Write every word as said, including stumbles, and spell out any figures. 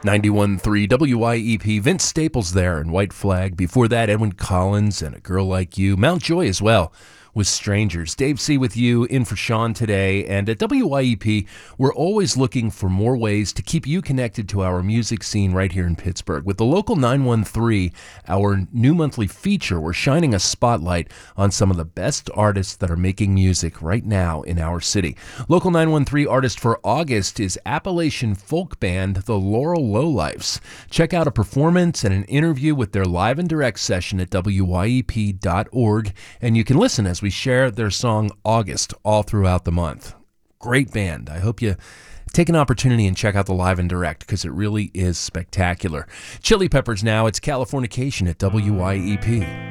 ninety-one point three W Y E P, Vince Staples there in White Flag. Before that, Edwin Collins and A Girl Like You. Mount Joy as well with Strangers. Dave C. with you, in for Sean today. And at W Y E P, we're always looking for more ways to keep you connected to our music scene right here in Pittsburgh. With the Local nine one three, our new monthly feature, we're shining a spotlight on some of the best artists that are making music right now in our city. Local nine one three artist for August is Appalachian folk band The Laurel Lowlifes. Check out a performance and an interview with their live and direct session at W Y E P dot org, and you can listen as we share their song August all throughout the month. Great band. I hope you take an opportunity and check out the live and direct because it really is spectacular. Chili Peppers now. It's Californication at W Y E P.